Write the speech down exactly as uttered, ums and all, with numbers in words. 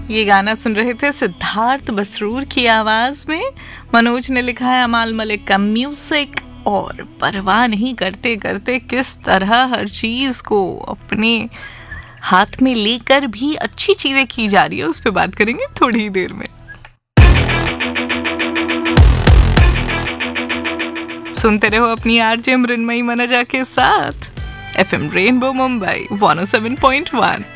ये गाना सुन रहे थे सिद्धार्थ बसरूर की आवाज में। मनोज ने लिखा है, अमाल मलिक का म्यूजिक। और परवाह नहीं करते करते किस तरह हर चीज को अपने हाथ में लेकर भी अच्छी चीजें की जा रही है, उस पर बात करेंगे थोड़ी ही देर में। सुनते रहो अपनी आरजे मृन्मयी मनजा के साथ FM rainbow Mumbai one O seven point one.